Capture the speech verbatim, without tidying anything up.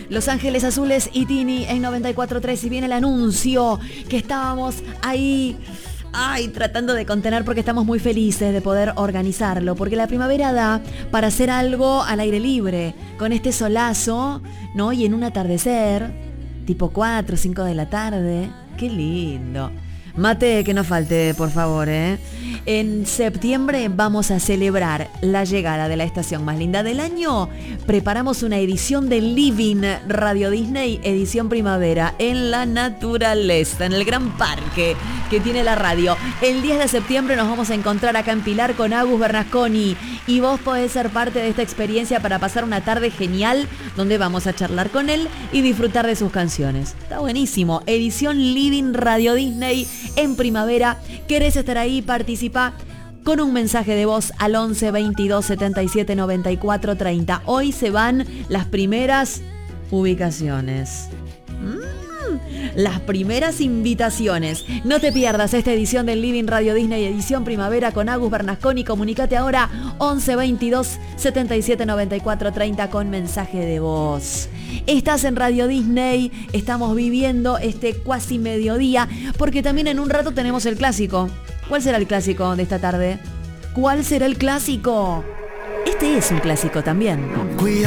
Los Ángeles Azules y Tini en noventa y cuatro tres. Y viene el anuncio que estábamos ahí, ay, tratando de contener porque estamos muy felices de poder organizarlo. Porque la primavera da para hacer algo al aire libre, con este solazo, ¿no? Y en un atardecer, tipo cuatro o cinco de la tarde. ¡Qué lindo! Mate, que no falte, por favor, ¿eh? En septiembre vamos a celebrar la llegada de la estación más linda del año. Preparamos una edición de Living Radio Disney, edición primavera, en la naturaleza, en el gran parque que tiene la radio. El diez de septiembre nos vamos a encontrar acá en Pilar con Agus Bernasconi y vos podés ser parte de esta experiencia para pasar una tarde genial donde vamos a charlar con él y disfrutar de sus canciones. Está buenísimo. Edición Living Radio Disney en primavera. ¿Querés estar ahí? Participa con un mensaje de voz al once veintidós setenta y siete noventa y cuatro treinta. Hoy se van las primeras ubicaciones. Las primeras invitaciones. No te pierdas esta edición del Living Radio Disney, edición primavera con Agus Bernasconi. Comunicate ahora once veintidós setenta y siete noventa y cuatro treinta con mensaje de voz. Estás en Radio Disney, estamos viviendo este cuasi mediodía, porque también en un rato tenemos el clásico. ¿Cuál será el clásico de esta tarde? ¿Cuál será el clásico? Este es un clásico también, ¿no?